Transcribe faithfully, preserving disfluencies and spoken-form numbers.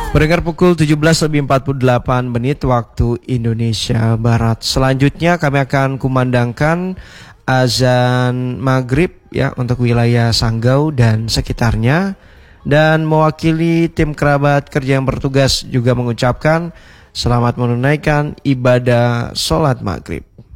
Pendengar pukul tujuh belas lebih empat puluh delapan menit waktu Indonesia Barat. Selanjutnya kami akan kumandangkan azan maghrib ya untuk wilayah Sanggau dan sekitarnya. Dan mewakili tim kerabat kerja yang bertugas juga mengucapkan selamat menunaikan ibadah sholat maghrib.